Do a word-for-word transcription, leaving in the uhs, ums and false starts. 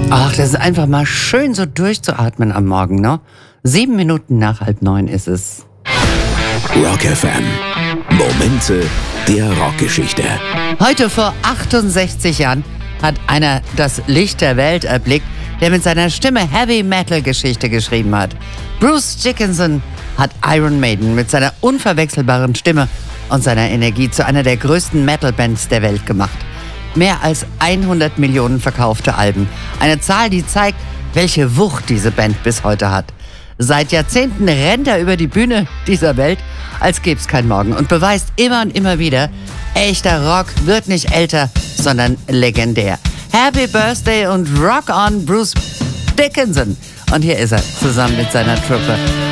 Ach, das ist einfach mal schön so durchzuatmen am Morgen, ne? Sieben Minuten nach halb neun ist es. Rock F M. Momente der Rockgeschichte. Heute vor achtundsechzig Jahren hat einer das Licht der Welt erblickt, der mit seiner Stimme Heavy-Metal-Geschichte geschrieben hat. Bruce Dickinson hat Iron Maiden mit seiner unverwechselbaren Stimme und seiner Energie zu einer der größten Metal-Bands der Welt gemacht. Mehr als hundert Millionen verkaufte Alben. Eine Zahl, die zeigt, welche Wucht diese Band bis heute hat. Seit Jahrzehnten rennt er über die Bühne dieser Welt, als gäbe es kein Morgen, und beweist immer und immer wieder, echter Rock wird nicht älter, sondern legendär. Happy Birthday und Rock on Bruce Dickinson. Und hier ist er, zusammen mit seiner Truppe.